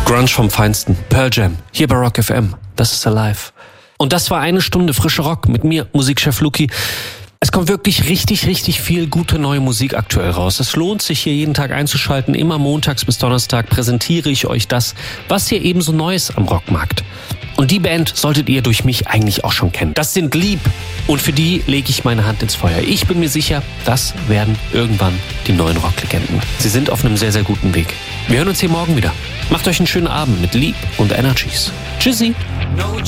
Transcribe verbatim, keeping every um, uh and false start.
Grunge vom Feinsten. Pearl Jam. Hier bei Rock F M. Das ist Alive. Und das war eine Stunde frischer Rock mit mir, Musikchef Luki. Es kommt wirklich richtig, richtig viel gute neue Musik aktuell raus. Es lohnt sich, hier jeden Tag einzuschalten. Immer montags bis Donnerstag präsentiere ich euch das, was hier eben so Neues am Rockmarkt. Und die Band solltet ihr durch mich eigentlich auch schon kennen. Das sind Lieb. Und für die lege ich meine Hand ins Feuer. Ich bin mir sicher, das werden irgendwann die neuen Rocklegenden. Sie sind auf einem sehr, sehr guten Weg. Wir hören uns hier morgen wieder. Macht euch einen schönen Abend mit Lieb und Energies. Tschüssi.